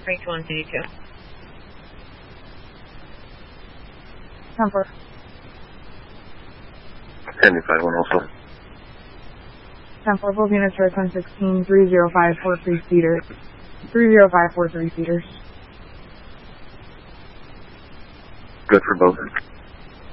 3182. Number. 1051 also. 10-4, both units are 1016, 30543 seater. 30543 seaters. Good for both.